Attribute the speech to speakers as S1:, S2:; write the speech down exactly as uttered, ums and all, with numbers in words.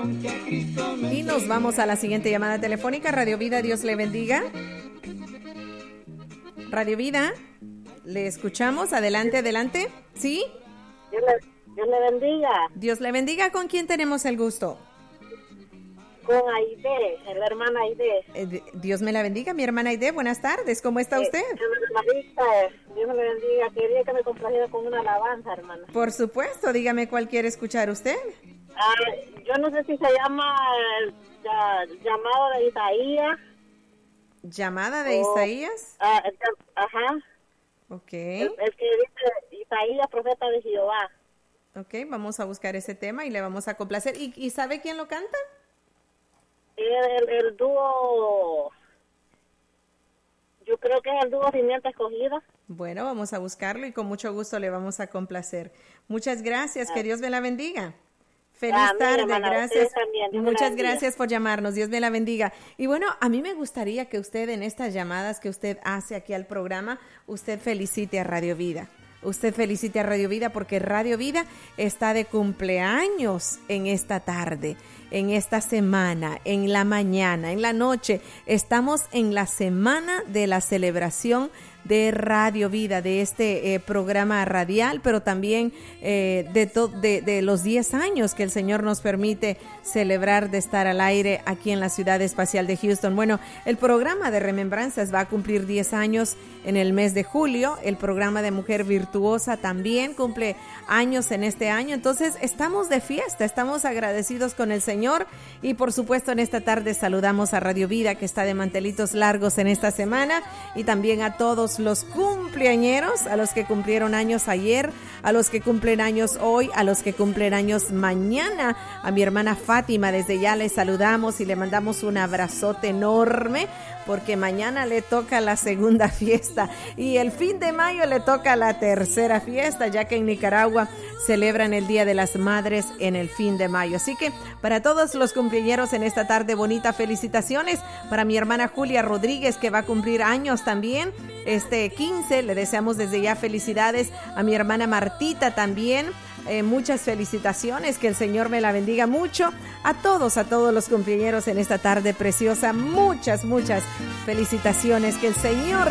S1: Y nos vamos a la siguiente llamada telefónica. Radio Vida, Dios le bendiga. Radio Vida, le escuchamos. Adelante, adelante. ¿Sí?
S2: Dios le, Dios le bendiga.
S1: Dios le bendiga. ¿Con quién tenemos el gusto?
S2: Con Aide, la hermana Aide.
S1: Eh, Dios me la bendiga, mi hermana Aide. Buenas tardes, ¿cómo está
S2: Eh,
S1: usted?
S2: Dios me bendiga, Dios me bendiga. Quería que me complaciera con una alabanza, hermana.
S1: Por supuesto, dígame cuál quiere escuchar usted.
S2: Ah, yo no sé si se llama eh, ya, llamado de Isaías.
S1: ¿Llamada de
S2: o,
S1: Isaías?
S2: Ah, el- ajá.
S1: Ok,
S2: El, el que dice Isaías, profeta de Jehová.
S1: ok, vamos a buscar ese tema y le vamos a complacer. ¿Y, y sabe quién lo canta?
S2: El, el, el dúo, yo creo que es el dúo Simiente Escogida.
S1: Bueno, vamos a buscarlo y con mucho gusto le vamos a complacer. Muchas gracias, que Dios me la bendiga. Feliz
S2: Amén,
S1: tarde,
S2: hermana,
S1: gracias.
S2: ustedes también, Dios me la
S1: Muchas
S2: bendiga.
S1: gracias por llamarnos, Dios me la bendiga. Y bueno, a mí me gustaría que usted en estas llamadas que usted hace aquí al programa, usted felicite a Radio Vida. Usted felicite a Radio Vida porque Radio Vida está de cumpleaños en esta tarde, en esta semana, en la mañana, en la noche. Estamos en la semana de la celebración de Radio Vida, de este eh, programa radial, pero también eh, de, to- de, de los diez años que el Señor nos permite celebrar de estar al aire aquí en la Ciudad Espacial de Houston. Bueno, el programa de Remembranzas va a cumplir diez años en el mes de julio. El programa de Mujer Virtuosa también cumple años en este año. Entonces, estamos de fiesta, estamos agradecidos con el Señor y por supuesto en esta tarde saludamos a Radio Vida que está de mantelitos largos en esta semana y también a todos los cumpleañeros, a los que cumplieron años ayer, a los que cumplen años hoy, a los que cumplen años mañana. A mi hermana Fátima, desde ya le saludamos y le mandamos un abrazote enorme porque mañana le toca la segunda fiesta y el fin de mayo le toca la tercera fiesta, ya que en Nicaragua celebran el Día de las Madres en el fin de mayo. Así que para todos los cumpleañeros en esta tarde bonita, felicitaciones para mi hermana Julia Rodríguez, que va a cumplir años también este quince. Le deseamos desde ya felicidades a mi hermana Martita también. Eh, muchas felicitaciones, que el Señor me la bendiga mucho. A todos, a todos los cumpleañeros en esta tarde preciosa, muchas, muchas felicitaciones, que el Señor